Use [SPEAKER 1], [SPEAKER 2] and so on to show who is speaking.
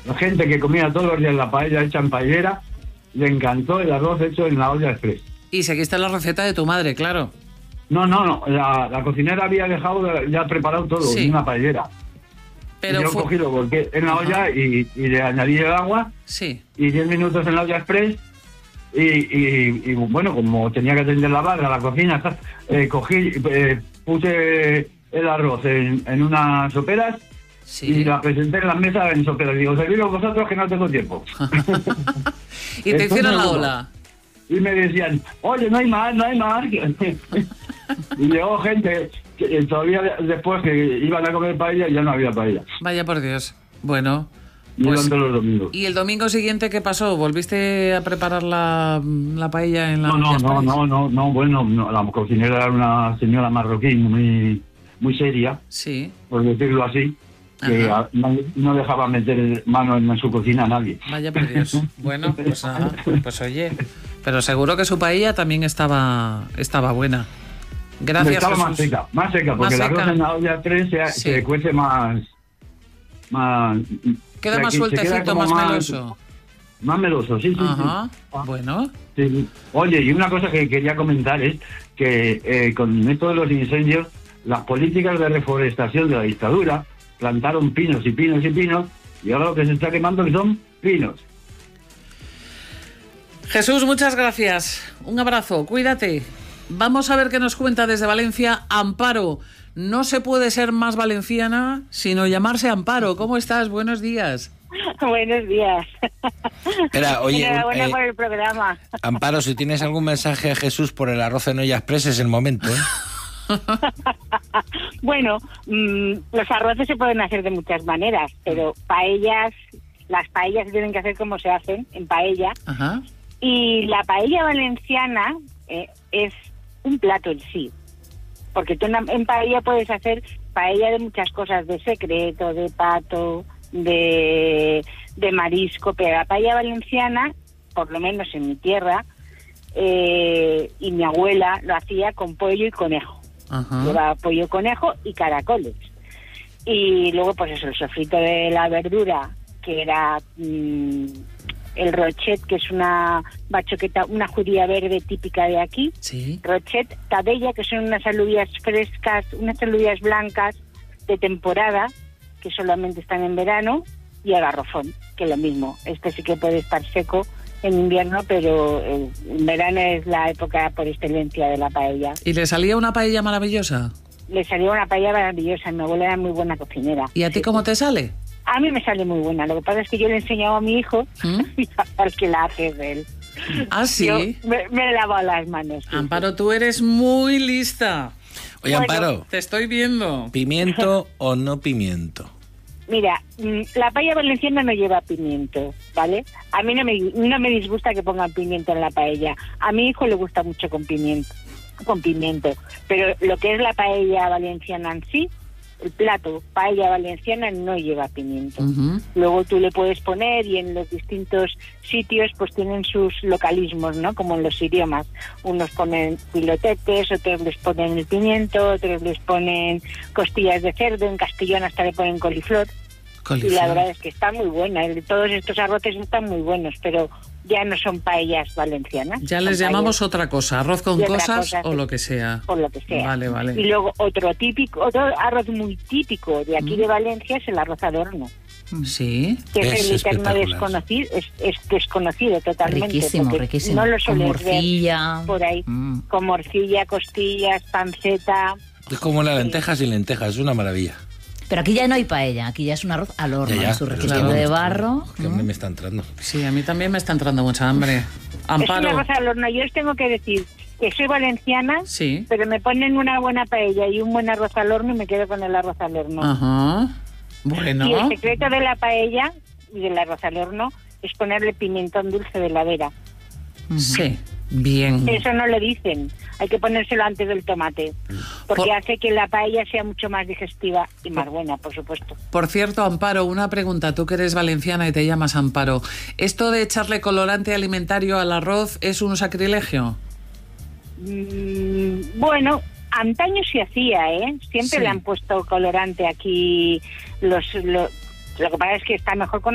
[SPEAKER 1] gente que comía todos los días la paella hecha en paellera, le encantó el arroz hecho en la olla express.
[SPEAKER 2] Y seguiste la receta de tu madre, claro.
[SPEAKER 1] No, la cocinera había dejado ya preparado todo en una paellera.
[SPEAKER 2] Pero
[SPEAKER 1] y yo cogí, lo volqué en la olla y le añadí el agua.
[SPEAKER 2] Sí.
[SPEAKER 1] Y 10 minutos en la olla express. Y bueno, como tenía que atender la barra, la cocina, cogí, puse el arroz en unas soperas.
[SPEAKER 2] Sí.
[SPEAKER 1] Y la presenté en la mesa en soperas. Digo, serviros vosotros que no tengo tiempo.
[SPEAKER 2] Y te hicieron la ola.
[SPEAKER 1] Y me decían, oye, no hay más. Y llegó gente que todavía después que iban a comer paella y ya no había paella.
[SPEAKER 2] Vaya por Dios. Bueno.
[SPEAKER 1] Pues, todos los domingos.
[SPEAKER 2] ¿Y el domingo siguiente qué pasó? ¿Volviste a preparar la paella en la
[SPEAKER 1] No, bueno, la cocinera era una señora marroquí muy seria,
[SPEAKER 2] sí,
[SPEAKER 1] por decirlo así, que no dejaba meter mano en su cocina a nadie.
[SPEAKER 2] Vaya por Dios. Bueno, pues oye, pero seguro que su paella también estaba buena. Gracias,
[SPEAKER 1] estaba
[SPEAKER 2] Jesús.
[SPEAKER 1] más seca, porque el arroz en la olla 3 se cuece más...
[SPEAKER 2] Queda más sueltecito, más meloso.
[SPEAKER 1] Más meloso, sí.
[SPEAKER 2] Ajá, bueno.
[SPEAKER 1] Sí. Oye, y una cosa que quería comentar es que con esto de los incendios, las políticas de reforestación de la dictadura plantaron pinos y pinos y pinos, y ahora lo que se está quemando son pinos.
[SPEAKER 2] Jesús, muchas gracias. Un abrazo, cuídate. Vamos a ver qué nos cuenta desde Valencia Amparo. No se puede ser más valenciana sino llamarse Amparo. ¿Cómo estás? Buenos días.
[SPEAKER 3] Buenos días.
[SPEAKER 4] Espera, oye,
[SPEAKER 3] enhorabuena por el programa.
[SPEAKER 4] Amparo, si tienes algún mensaje a Jesús por el arroz en olla express, es el momento, ¿eh?
[SPEAKER 3] Bueno, los arroces se pueden hacer de muchas maneras, pero las paellas se tienen que hacer como se hacen, en paella.
[SPEAKER 2] Ajá.
[SPEAKER 3] Y la paella valenciana es un plato en sí. Porque tú en paella puedes hacer paella de muchas cosas, de secreto, de pato, de marisco, pero la paella valenciana, por lo menos en mi tierra, y mi abuela lo hacía con pollo y conejo.
[SPEAKER 2] Ajá.
[SPEAKER 3] Llevaba pollo, conejo y caracoles. Y luego, pues eso, el sofrito de la verdura, que era el rochet, que es una bachoqueta, una judía verde típica de aquí.
[SPEAKER 2] Sí.
[SPEAKER 3] Rochet, tabella, que son unas alubias frescas, unas alubias blancas de temporada, que solamente están en verano, y el garrofón, que es lo mismo. Este sí que puede estar seco en invierno, pero en verano es la época por excelencia de la paella.
[SPEAKER 2] ¿Y le salía una paella maravillosa?
[SPEAKER 3] Le salió una paella maravillosa. Mi abuela era muy buena cocinera.
[SPEAKER 2] ¿Y a ti cómo te sale?
[SPEAKER 3] A mí me sale muy buena. Lo que pasa es que yo le he enseñado a mi hijo y al que la hace es él.
[SPEAKER 2] ¿Ah, sí?
[SPEAKER 3] Yo me lavo las manos. Sí.
[SPEAKER 2] Amparo, tú eres muy lista.
[SPEAKER 4] Oye, bueno, Amparo,
[SPEAKER 2] te estoy viendo.
[SPEAKER 4] ¿Pimiento o no pimiento?
[SPEAKER 3] Mira, la paella valenciana no lleva pimiento, ¿vale? A mí no me disgusta que pongan pimiento en la paella. A mi hijo le gusta mucho con pimiento. Pero lo que es la paella valenciana en sí, el plato paella valenciana no lleva pimiento.
[SPEAKER 2] Uh-huh.
[SPEAKER 3] Luego tú le puedes poner, y en los distintos sitios pues tienen sus localismos, ¿no? Como en los idiomas. Unos ponen pilotetes, otros les ponen el pimiento, otros les ponen costillas de cerdo, en Castellón hasta le ponen coliflor. Y la verdad es que está muy buena. Todos estos arroces están muy buenos, pero ya no son paellas valencianas.
[SPEAKER 2] Ya les llamamos otra cosa, arroz con cosas o lo que sea.
[SPEAKER 3] O lo que sea.
[SPEAKER 2] Vale.
[SPEAKER 3] Y luego otro arroz muy típico de aquí de Valencia es el arroz al horno.
[SPEAKER 2] Sí.
[SPEAKER 3] Que es el eterno desconocido, es desconocido totalmente.
[SPEAKER 5] Riquísimo.
[SPEAKER 3] No lo sueles
[SPEAKER 5] morcilla.
[SPEAKER 3] Ver por ahí. Con morcilla, costillas, panceta.
[SPEAKER 4] Es como las lentejas y lentejas, es una maravilla.
[SPEAKER 5] Pero aquí ya no hay paella, aquí ya es un arroz al horno,
[SPEAKER 4] ya,
[SPEAKER 5] su relleno de barro.
[SPEAKER 4] Que hambre me está entrando.
[SPEAKER 2] Sí, a mí también me está entrando mucha hambre. Amparo.
[SPEAKER 3] Es un arroz al horno. Yo os tengo que decir que soy valenciana,
[SPEAKER 2] sí,
[SPEAKER 3] pero me ponen una buena paella y un buen arroz al horno y me quedo con el arroz al horno.
[SPEAKER 2] Ajá. Bueno.
[SPEAKER 3] Y el secreto de la paella y del arroz al horno es ponerle pimentón dulce de ladera.
[SPEAKER 2] Sí, bien.
[SPEAKER 3] Eso no lo dicen. Hay que ponérselo antes del tomate, porque hace que la paella sea mucho más digestiva y más buena, por supuesto.
[SPEAKER 2] Por cierto, Amparo, una pregunta. Tú que eres valenciana y te llamas Amparo, ¿esto de echarle colorante alimentario al arroz es un sacrilegio?
[SPEAKER 3] Bueno, antaño se hacía, ¿eh? Siempre le han puesto colorante aquí. Lo que pasa es que está mejor con